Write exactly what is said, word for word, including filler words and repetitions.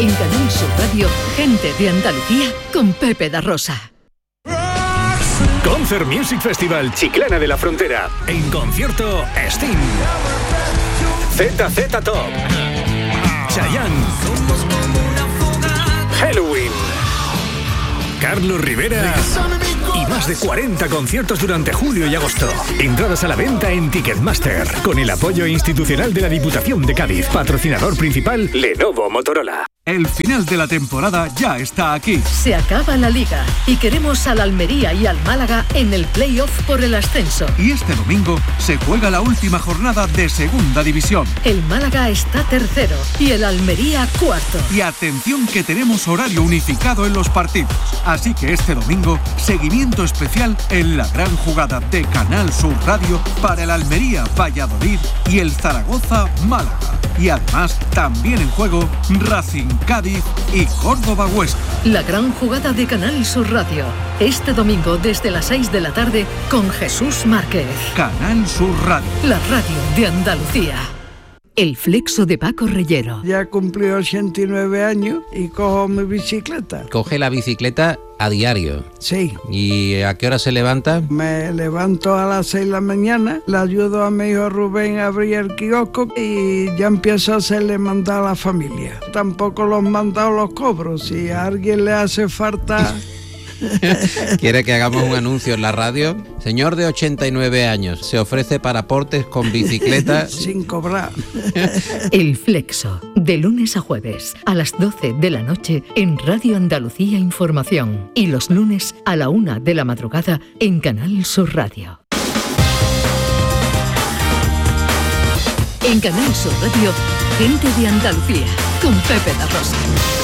En Canal Sur Radio, Gente de Andalucía con Pepe da Rosa. Concert Music Festival Chiclana de la Frontera. En concierto, Sting, Z Z Top, Chayanne, Halloween, Carlos Rivera y más de cuarenta conciertos durante julio y agosto. Entradas a la venta en Ticketmaster, con el apoyo institucional de la Diputación de Cádiz. Patrocinador principal, Lenovo Motorola. El final de la temporada ya está aquí. Se acaba la Liga y queremos al Almería y al Málaga en el play-off por el ascenso. Y este domingo se juega la última jornada de Segunda División. El Málaga está tercero y el Almería cuarto. Y atención que tenemos horario unificado en los partidos. Así que este domingo, seguimiento especial en la gran jugada de Canal Sur Radio para el Almería Valladolid y el Zaragoza Málaga. Y además, también en juego, Racing Cádiz y Córdoba Huesca. La gran jugada de Canal Sur Radio. Este domingo desde las seis de la tarde con Jesús Márquez. Canal Sur Radio. La radio de Andalucía. El flexo de Paco Reyero. Ya cumplí ochenta y nueve años y cojo mi bicicleta. ¿Coge la bicicleta a diario? Sí. ¿Y a qué hora se levanta? Me levanto a las seis de la mañana, le ayudo a mi hijo Rubén a abrir el kiosco y ya empiezo a hacerle mandar a la familia. Tampoco los mandados los cobro, si a alguien le hace falta... ¿Quiere que hagamos un anuncio en la radio? Señor de ochenta y nueve años, se ofrece para aportes con bicicleta... Sin cobrar. El flexo, de lunes a jueves, a las doce de la noche en Radio Andalucía Información. Y los lunes a la una de la madrugada en Canal Sur Radio. En Canal Sur Radio, Gente de Andalucía, con Pepe da Rosa.